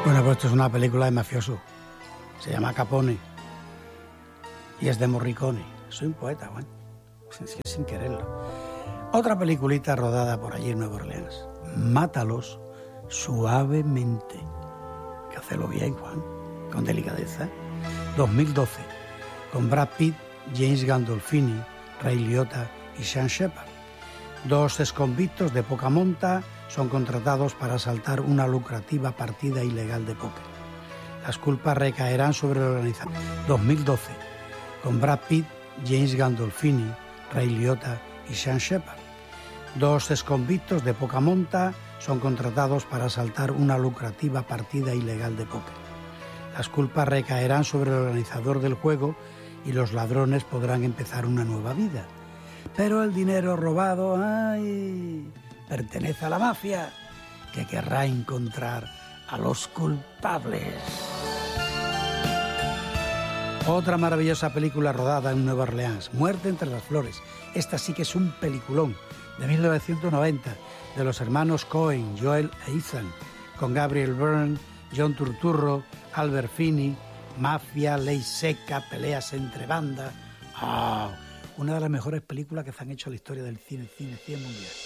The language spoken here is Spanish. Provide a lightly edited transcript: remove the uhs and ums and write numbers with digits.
Bueno, pues esto es una película de mafioso. Se llama Capone. Y es de Morricone. Soy un poeta, bueno. Sin quererlo. Otra peliculita rodada por allí en Nueva Orleans. Mátalos suavemente. Que hacerlo bien, Juan. Con delicadeza. 2012. Con Brad Pitt, James Gandolfini, Ray Liotta y Sean Shepard. Dos exconvictos de poca monta son contratados para asaltar una lucrativa partida ilegal de póker. Las culpas recaerán sobre el organizador. 2012. Con Brad Pitt, James Gandolfini, Ray Liotta y Sean Shepard. Dos exconvictos de poca monta son contratados para asaltar una lucrativa partida ilegal de póker. Las culpas recaerán sobre el organizador del juego y los ladrones podrán empezar una nueva vida. Pero el dinero robado, pertenece a la mafia, que querrá encontrar a los culpables. Otra maravillosa película rodada en Nueva Orleans, Muerte entre las flores. Esta sí que es un peliculón, de 1990, de los hermanos Coen, Joel e Ethan, con Gabriel Byrne, John Turturro, Albert Finney, mafia, ley seca, peleas entre bandas. Una de las mejores películas que se han hecho en la historia del cine mundial.